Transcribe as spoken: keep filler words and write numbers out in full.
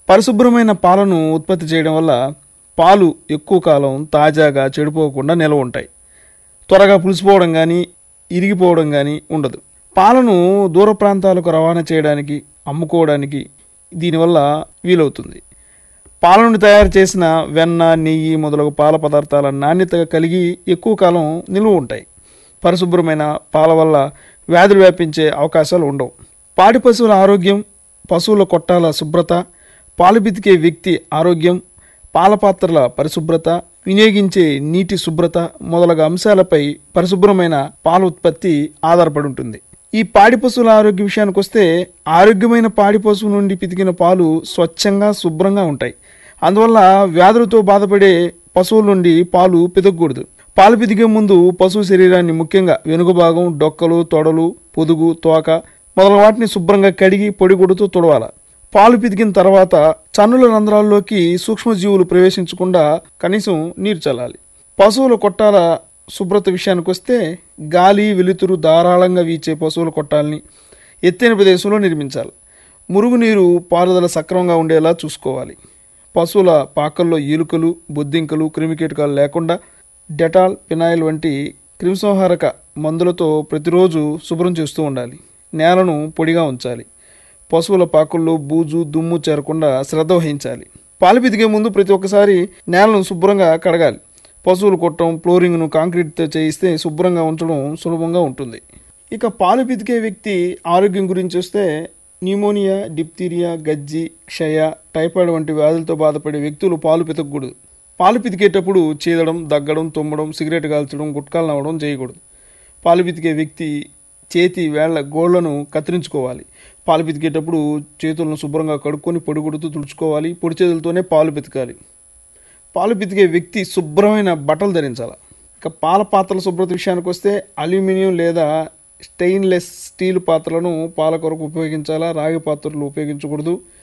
పరిశుభ్రమైన పాలను ఉత్పత్తి చేయడం వల్ల పాలు ఎక్కువ కాలం తాజాగా చెడిపోకుండా నిల్వ ఉంటాయి. త్వరగా పులిసిపోవడం కానీ ఇరిగిపోవడం కానీ ఉండదు. పాలను దూర ప్రాంతాలకు రవాణా చేయడానికి, అమ్ముకోవడానికి దీనివల్ల వీలవుతుంది. పాల నుండి తయారు చేసిన వెన్న, నెయ్యి మొదలగు పాల పదార్థాల నాణ్యత కలిగి ఎక్కువ కాలం నిల్వ ఉంటాయి. పరిశుభ్రమైన పాల వల్ల వ్యాధులు వ్యాపించే అవకాశాలు ఉండవు. పాడి పశువుల ఆరోగ్యం, పశువుల కొట్టాల శుభ్రత, పాలు పితికే వ్యక్తి ఆరోగ్యం, పాల పాత్రల పరిశుభ్రత, వినియోగించే నీటి శుభ్రత మొదలగు అంశాలపై పరిశుభ్రమైన పాల ఉత్పత్తి ఆధారపడి ఉంటుంది. ఈ పాడి పశువుల ఆరోగ్య విషయానికి వస్తే, ఆరోగ్యమైన పాడి పశువు నుండి పితికిన పాలు స్వచ్ఛంగా శుభ్రంగా ఉంటాయి. అందువల్ల వ్యాధులతో బాధపడే పశువుల నుండి పాలు పితకూడదు. పాలు పితికే ముందు పశువు శరీరాన్ని, ముఖ్యంగా వెనుక భాగం, డొక్కలు, తొడలు, పొదుగు, తోక మొదలగు వాటిని శుభ్రంగా కడిగి పొడిగుడుతో తుడవాలి. పాలు పితికిన తర్వాత చన్నుల రంధ్రాల్లోకి సూక్ష్మజీవులు ప్రవేశించకుండా కనీసం నీరు చల్లాలి. పశువుల కొట్టాల శుభ్రత విషయానికి వస్తే, గాలి వెలుతురు ధారాళంగా వీచే పశువుల కొట్టాలని ఎత్తైన ప్రదేశంలో నిర్మించాలి. మురుగునీరు పారుదల సక్రమంగా ఉండేలా చూసుకోవాలి. పశువుల పాకల్లో ఎలుకలు, బొద్దింకలు, క్రిమికీటకాలు లేకుండా డెటాల్, ఫినాయిల్ వంటి క్రిమిసంహారక మందులతో ప్రతిరోజు శుభ్రం చేస్తూ ఉండాలి. నేలను పొడిగా ఉంచాలి. పశువుల పాకుల్లో బూజు, దుమ్ము చేరకుండా శ్రద్ధ వహించాలి. పాలు పితికే ముందు ప్రతి ఒక్కసారి నేలను శుభ్రంగా కడగాలి. పశువులు కొట్టడం, ఫ్లోరింగ్ను కాంక్రీట్తో చేయిస్తే శుభ్రంగా ఉంచడం సులభంగా ఉంటుంది. ఇక పాలు పితికే వ్యక్తి ఆరోగ్యం గురించి వస్తే, న్యూమోనియా, డిప్తీరియా, గజ్జి, క్షయ, టైఫాయిడ్ వంటి వ్యాధులతో బాధపడే వ్యక్తులు పాలు పితకూడదు. పాలు పితికేటప్పుడు చీదడం, దగ్గడం, తుమ్మడం, సిగరెట్ కాల్చడం, గుట్కాలు నవ్వడం చేయకూడదు. పాలు పితికే వ్యక్తి చేతి వేళ్ల గోళ్లను కత్తిరించుకోవాలి. పాలు పితికేటప్పుడు చేతులను శుభ్రంగా కడుక్కొని పొడిగుడుతూ తుడుచుకోవాలి. పొడి చేతులతోనే పాలు పితకాలి. పాలు పితికే వ్యక్తి శుభ్రమైన బట్టలు ధరించాలి. ఇక పాల పాత్రల శుభ్రత విషయానికి వస్తే, అల్యూమినియం లేదా స్టెయిన్లెస్ స్టీల్ పాత్రలను పాల కొరకు ఉపయోగించాలా, రాగి పాత్రలు ఉపయోగించకూడదు.